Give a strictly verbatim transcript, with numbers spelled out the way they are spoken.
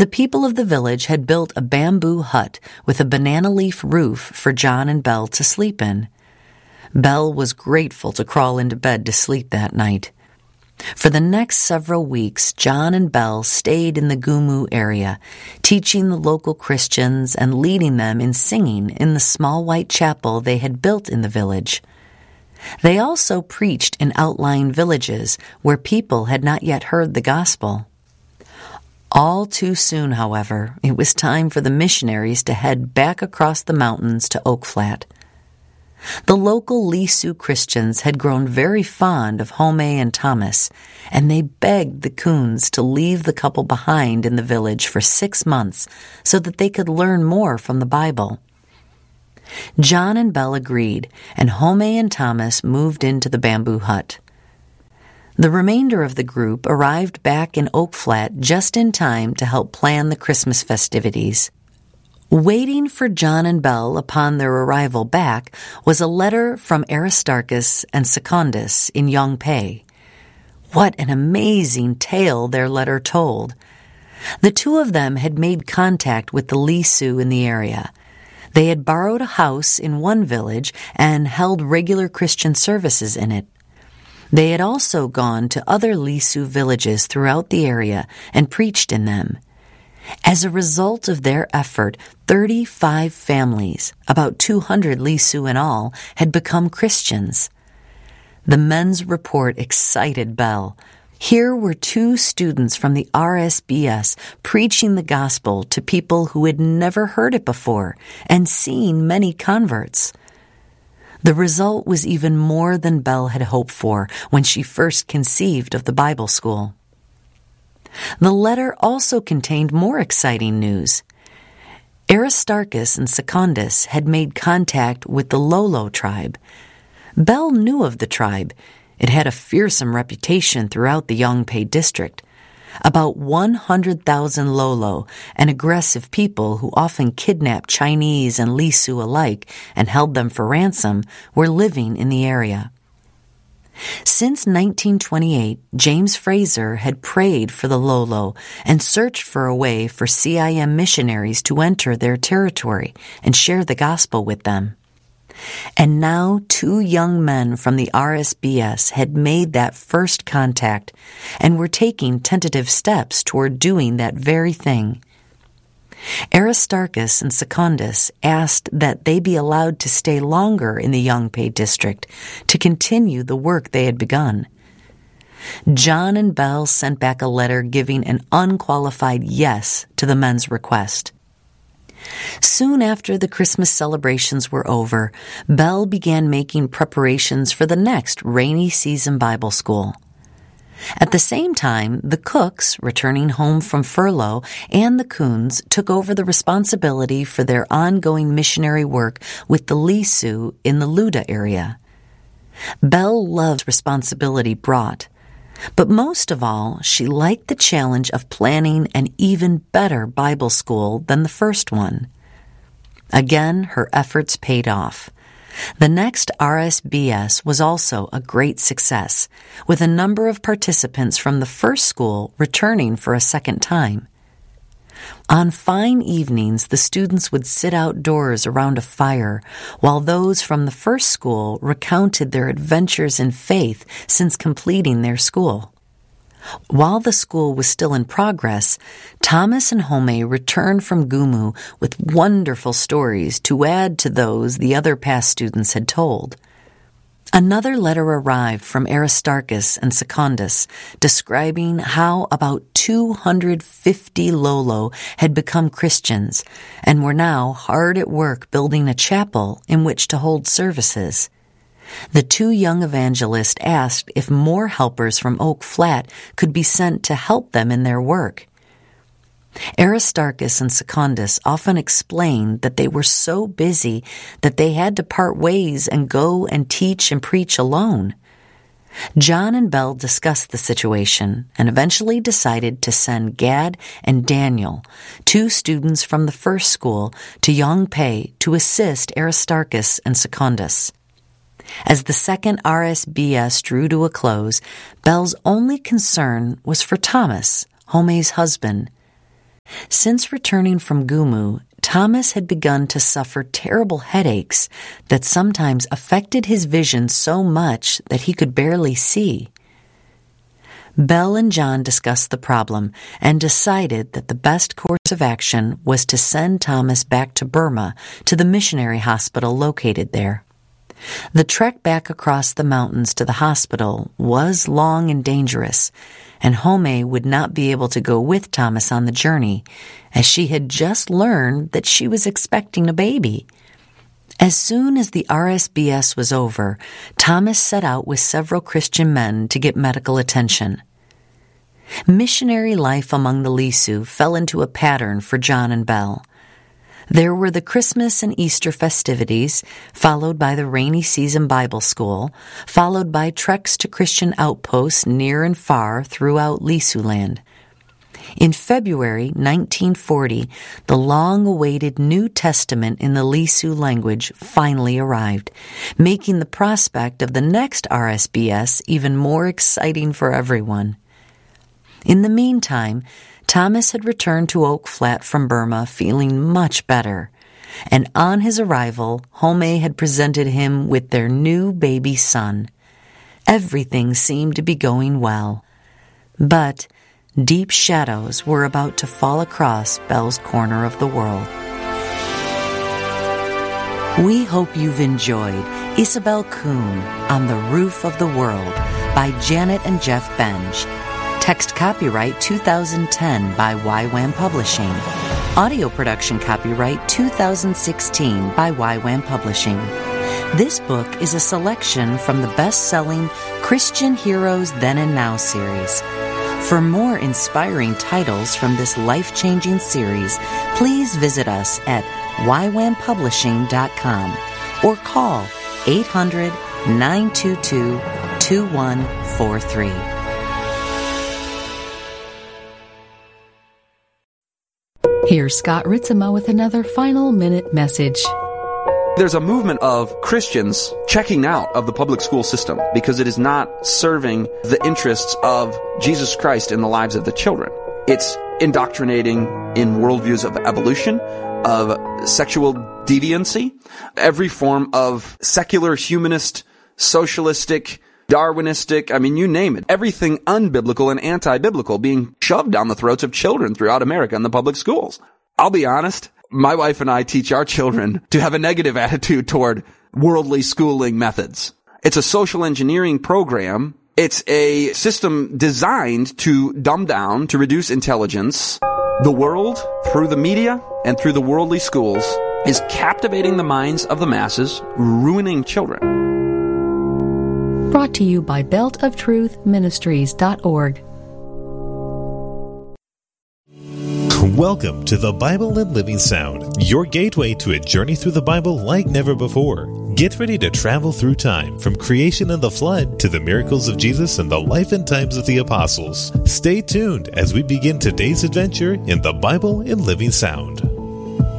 The people of the village had built a bamboo hut with a banana leaf roof for John and Belle to sleep in. Belle was grateful to crawl into bed to sleep that night. For the next several weeks, John and Belle stayed in the Gumu area, teaching the local Christians and leading them in singing in the small white chapel they had built in the village. They also preached in outlying villages where people had not yet heard the gospel. All too soon, however, it was time for the missionaries to head back across the mountains to Oak Flat. The local Lisu Christians had grown very fond of Home and Thomas, and they begged the Coons to leave the couple behind in the village for six months so that they could learn more from the Bible. John and Belle agreed, and Home and Thomas moved into the bamboo hut. The remainder of the group arrived back in Oak Flat just in time to help plan the Christmas festivities. Waiting for John and Belle upon their arrival back was a letter from Aristarchus and Secundus in Yongpei. What an amazing tale their letter told. The two of them had made contact with the Lisu in the area. They had borrowed a house in one village and held regular Christian services in it. They had also gone to other Lisu villages throughout the area and preached in them. As a result of their effort, thirty-five families, about two hundred Lisu in all, had become Christians. The men's report excited Belle. Here were two students from the R S B S preaching the gospel to people who had never heard it before and seeing many converts. The result was even more than Belle had hoped for when she first conceived of the Bible school. The letter also contained more exciting news. Aristarchus and Secundus had made contact with the Lolo tribe. Belle knew of the tribe. It had a fearsome reputation throughout the Yongpei district. About one hundred thousand Lolo, an aggressive people who often kidnapped Chinese and Lisu alike and held them for ransom, were living in the area. Since nineteen twenty-eight, James Fraser had prayed for the Lolo and searched for a way for C I M missionaries to enter their territory and share the gospel with them. And now two young men from the R S B S had made that first contact and were taking tentative steps toward doing that very thing. Aristarchus and Secundus asked that they be allowed to stay longer in the Yongpei district to continue the work they had begun. John and Belle sent back a letter giving an unqualified yes to the men's request. Soon after the Christmas celebrations were over, Belle began making preparations for the next rainy season Bible school. At the same time, the Cooks, returning home from furlough, and the Coons took over the responsibility for their ongoing missionary work with the Lisu in the Luda area. Belle loved responsibility brought, but most of all, she liked the challenge of planning an even better Bible school than the first one. Again, her efforts paid off. The next R S B S was also a great success, with a number of participants from the first school returning for a second time. On fine evenings, the students would sit outdoors around a fire, while those from the first school recounted their adventures in faith since completing their school. While the school was still in progress, Thomas and Home returned from Gumu with wonderful stories to add to those the other past students had told. Another letter arrived from Aristarchus and Secundus describing how about two hundred fifty Lolo had become Christians and were now hard at work building a chapel in which to hold services. The two young evangelists asked if more helpers from Oak Flat could be sent to help them in their work. Aristarchus and Secundus often explained that they were so busy that they had to part ways and go and teach and preach alone. John and Belle discussed the situation and eventually decided to send Gad and Daniel, two students from the first school, to Yongpei to assist Aristarchus and Secundus. As the second R S B S drew to a close, Belle's only concern was for Thomas, Home's husband. Since returning from Gumu, Thomas had begun to suffer terrible headaches that sometimes affected his vision so much that he could barely see. Belle and John discussed the problem and decided that the best course of action was to send Thomas back to Burma to the missionary hospital located there. The trek back across the mountains to the hospital was long and dangerous, and Home would not be able to go with Thomas on the journey, as she had just learned that she was expecting a baby. As soon as the R S B S was over, Thomas set out with several Christian men to get medical attention. Missionary life among the Lisu fell into a pattern for John and Belle. There were the Christmas and Easter festivities, followed by the rainy season Bible school, followed by treks to Christian outposts near and far throughout Lisu land. In February nineteen forty, the long-awaited New Testament in the Lisu language finally arrived, making the prospect of the next R S B S even more exciting for everyone. In the meantime, Thomas had returned to Oak Flat from Burma feeling much better, and on his arrival, Home had presented him with their new baby son. Everything seemed to be going well, but deep shadows were about to fall across Belle's corner of the world. We hope you've enjoyed Isabel Kuhn on the Roof of the World by Janet and Jeff Benj. Text copyright two thousand ten by Y WAM Publishing. Audio production copyright two thousand sixteen by Y WAM Publishing. This book is a selection from the best-selling Christian Heroes Then and Now series. For more inspiring titles from this life-changing series, please visit us at y wam publishing dot com or call eight hundred, nine two two, two one four three. Here's Scott Ritzema with another final minute message. There's a movement of Christians checking out of the public school system because it is not serving the interests of Jesus Christ in the lives of the children. It's indoctrinating in worldviews of evolution, of sexual deviancy, every form of secular, humanist, socialistic, Darwinistic, I mean, you name it. Everything unbiblical and anti-biblical being shoved down the throats of children throughout America in the public schools. I'll be honest, my wife and I teach our children to have a negative attitude toward worldly schooling methods. It's a social engineering program. It's a system designed to dumb down, to reduce intelligence. The world, through the media and through the worldly schools, is captivating the minds of the masses, ruining children. Brought to you by belt of truth ministries dot org. Welcome to the Bible and Living Sound, your gateway to a journey through the Bible like never before. Get ready to travel through time, from creation and the flood to the miracles of Jesus and the life and times of the apostles. Stay tuned as we begin today's adventure in the Bible and Living Sound.